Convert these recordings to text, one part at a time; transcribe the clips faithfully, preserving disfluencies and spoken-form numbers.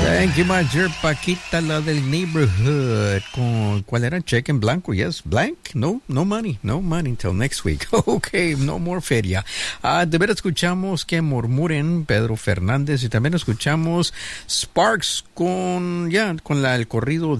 Thank you, my dear Paquita, la del neighborhood. Con, ¿Cuál era? Cheque en blanco, yes. Blank? No, no money. No money until next week. Okay, no more feria. Uh, de ver escuchamos Que Murmuren, Pedro Fernández, y también escuchamos Sparks con, ya, yeah, con la, el corrido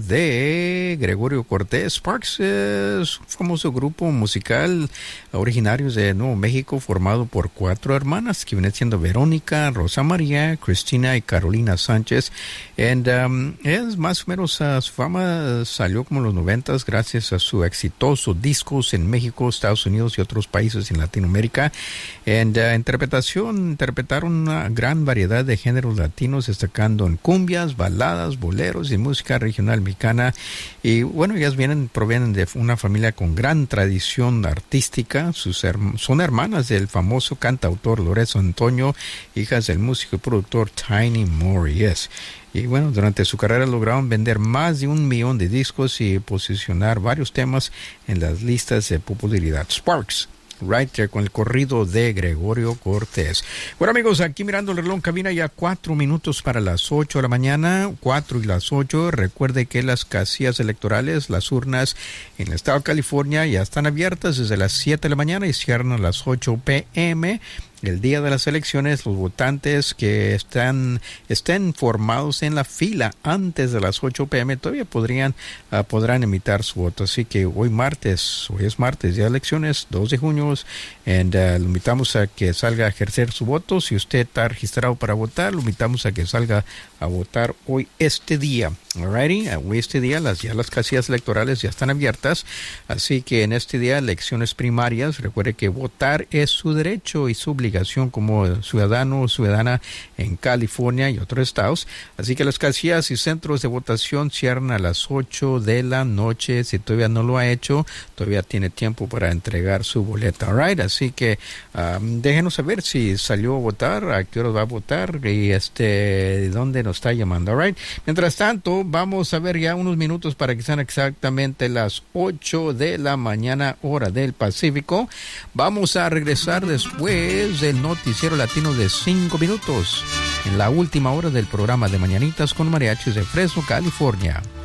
de Gregorio Cortés. Sparks es un famoso grupo musical originarios de Nuevo México, formado por cuatro hermanas, que vienen siendo Verónica, Rosa María, Cristina y Carolina Sánchez. And, um, es más o menos, uh, su fama salió como en los noventas gracias a su exitoso discos en México, Estados Unidos y otros países en Latinoamérica. And, uh, interpretación, interpretaron una gran variedad de géneros latinos, destacando en cumbias, baladas, boleros y música regional mexicana. Y bueno, ellas vienen, provienen de una familia con gran tradición artística. Sus herm- son hermanas del famoso cantautor Lorenzo Antonio, hijas del músico y productor Tiny Morris. Y bueno, durante su carrera lograron vender más de un millón de discos y posicionar varios temas en las listas de popularidad. Sparks, right there, con el corrido de Gregorio Cortés. Bueno, amigos, aquí mirando el reloj, cabina ya cuatro minutos para las ocho de la mañana, cuatro y las ocho. Recuerde que las casillas electorales, las urnas en el estado de California ya están abiertas desde las siete de la mañana y cierran a las ocho p m El día de las elecciones, los votantes que están estén formados en la fila antes de las ocho p m todavía podrían uh, podrán emitir su voto. Así que hoy martes, hoy es martes de elecciones, dos de junio, and, uh, lo invitamos a que salga a ejercer su voto. Si usted está registrado para votar, lo invitamos a que salga a votar hoy este día. Alrighty, hoy este día las, ya las casillas electorales ya están abiertas, así que en este día elecciones primarias. Recuerde que votar es su derecho y su obligación como ciudadano o ciudadana en California y otros estados. Así que las casillas y centros de votación cierran a las ocho de la noche. Si todavía no lo ha hecho, todavía tiene tiempo para entregar su boleta. Alright, así que um, déjenos saber si salió a votar, a qué hora va a votar y este de dónde nos está llamando. Alright, mientras tanto vamos a ver ya unos minutos para que sean exactamente las ocho de la mañana, hora del Pacífico. Vamos a regresar después del noticiero latino de cinco minutos, en la última hora del programa de Mañanitas con Mariachis de Fresno, California.